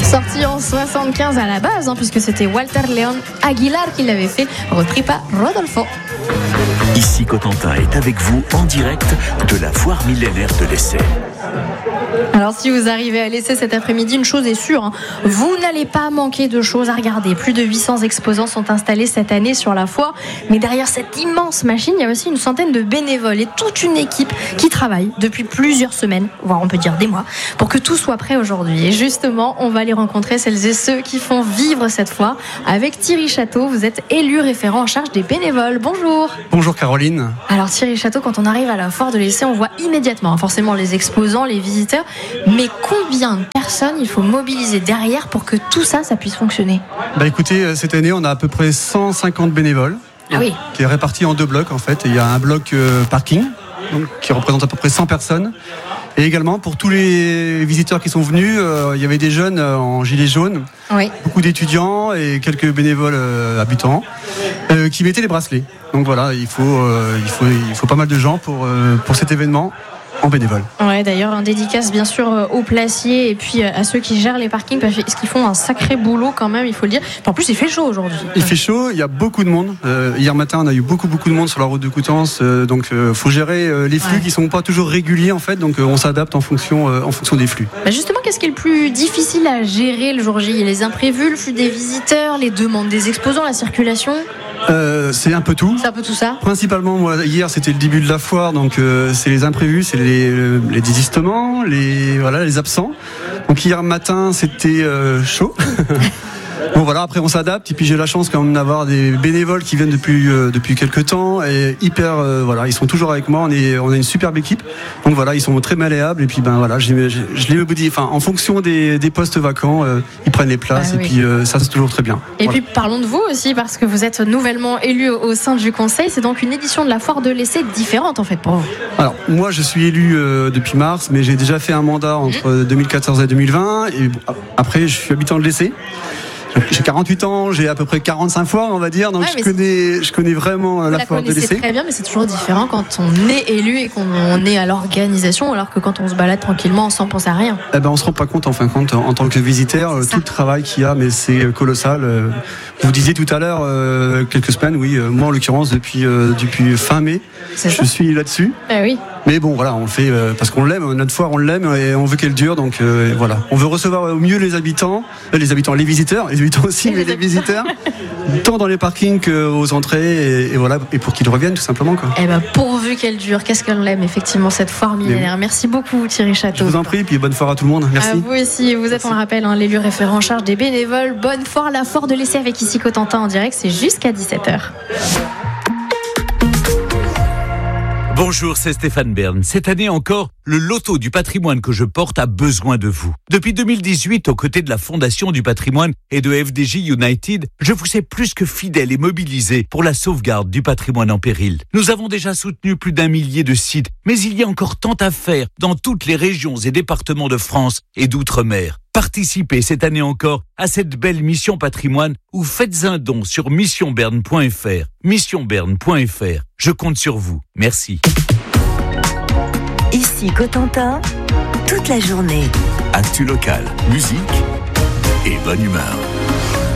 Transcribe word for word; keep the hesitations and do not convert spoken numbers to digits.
Sorti en soixante-quinze à la base, hein, puisque c'était Walter León Aguilar qui l'avait fait, repris par Rodolfo. Ici Cotentin est avec vous en direct de la foire millénaire de l'essai. Alors si vous arrivez à l'essai cet après-midi, une chose est sûre, hein, vous n'allez pas manquer de choses à regarder. Plus de huit cents exposants sont installés cette année sur la foire, mais derrière cette immense machine, il y a aussi une centaine de bénévoles et toute une équipe qui travaille depuis plusieurs semaines, voire on peut dire des mois, pour que tout soit prêt aujourd'hui. Et justement, on va aller rencontrer celles et ceux qui font vivre cette foire avec Thierry Château. Vous êtes élu référent en charge des bénévoles. Bonjour. Bonjour Caroline. Alors Thierry Château, quand on arrive à la foire de l'essai, on voit immédiatement, hein, forcément les exposants, les visiteurs, mais combien de personnes il faut mobiliser derrière pour que tout ça, ça puisse fonctionner? Bah écoutez, cette année, on a à peu près cent cinquante bénévoles, ah oui. qui est réparti en deux blocs en fait. Et il y a un bloc euh, parking, donc, qui représente à peu près cent personnes. Et également, pour tous les visiteurs qui sont venus, euh, il y avait des jeunes euh, en gilets jaunes, oui. beaucoup d'étudiants et quelques bénévoles euh, habitants euh, qui mettaient les bracelets. Donc voilà, il faut, euh, il faut, il faut pas mal de gens pour, euh, pour cet événement. En bénévole. Ouais, d'ailleurs, un dédicace bien sûr aux placiers et puis à ceux qui gèrent les parkings parce qu'ils font un sacré boulot quand même, il faut le dire. En plus, il fait chaud aujourd'hui. Il fait chaud, il y a beaucoup de monde. Euh, hier matin, on a eu beaucoup beaucoup de monde sur la route de Coutances, euh, donc euh, faut gérer euh, les flux ouais. qui sont pas toujours réguliers en fait, donc euh, on s'adapte en fonction euh, en fonction des flux. Bah justement, qu'est-ce qui est le plus difficile à gérer le jour J? Il y a les imprévus, le flux des visiteurs, les demandes des exposants, la circulation. Euh, c'est un peu tout. C'est un peu tout ça. Principalement, moi, hier, c'était le début de la foire, donc euh, c'est les imprévus, c'est les, les désistements, les voilà, les absents. Donc hier matin, c'était euh, chaud. Bon voilà, après on s'adapte et puis j'ai la chance quand même d'avoir des bénévoles qui viennent depuis euh, depuis quelques temps et hyper euh, voilà, ils sont toujours avec moi. On est on a une superbe équipe. Donc voilà, ils sont très malléables et puis ben voilà, je, je, je les dis, enfin en fonction des, des postes vacants, euh, ils prennent les places ah, et oui. puis euh, ça c'est toujours très bien. Et voilà. puis parlons de vous aussi parce que vous êtes nouvellement élu au sein du conseil. C'est donc une édition de la foire de l'essai différente en fait pour vous. Alors moi je suis élu euh, depuis mars, mais j'ai déjà fait un mandat entre mmh. deux mille quatorze et deux mille vingt et bon, après je suis habitant de l'essai. J'ai quarante-huit ans, j'ai à peu près quarante-cinq fois, on va dire, donc ouais, je, connais, je connais vraiment la, la foire de l'essai. C'est très bien, mais c'est toujours différent quand on est élu et qu'on est à l'organisation, alors que quand on se balade tranquillement sans penser à rien. Eh ben, on se rend pas compte, en fin de compte, en tant que visiteur, tout le travail qu'il y a, mais c'est colossal. Vous disiez tout à l'heure, euh, quelques semaines, oui, moi en l'occurrence, depuis, euh, depuis fin mai, je ça. suis là-dessus. Eh oui. Mais bon, voilà, on le fait euh, parce qu'on l'aime, notre foire, on l'aime et on veut qu'elle dure, donc euh, voilà. On veut recevoir au mieux les habitants, euh, les habitants, les visiteurs, les habitants aussi, et mais les, les visiteurs, tant dans les parkings qu'aux entrées, et, et voilà, et pour qu'ils reviennent tout simplement, quoi. Eh ben, pourvu qu'elle dure, qu'est-ce qu'on l'aime, effectivement, cette foire millénaire. Oui. Merci beaucoup, Thierry Château. Je vous en prie, puis bonne foire à tout le monde. Merci. À vous aussi, vous êtes, Merci. On le rappelle, hein, l'élu référent en charge des bénévoles. Bonne foire, la foire de l'essai avec ici Cotentin en direct, c'est jusqu'à dix-sept heures. Bonjour, c'est Stéphane Bern. Cette année encore, le loto du patrimoine que je porte a besoin de vous. Depuis deux mille dix-huit, aux côtés de la Fondation du patrimoine et de F D J United, je vous sais plus que fidèle et mobilisé pour la sauvegarde du patrimoine en péril. Nous avons déjà soutenu plus d'un millier de sites, mais il y a encore tant à faire dans toutes les régions et départements de France et d'outre-mer. Participez cette année encore à cette belle mission patrimoine ou faites un don sur mission berne point f r. mission berne point f r. Je compte sur vous. Merci. Ici Cotentin, toute la journée. Actu local, musique et bonne humeur.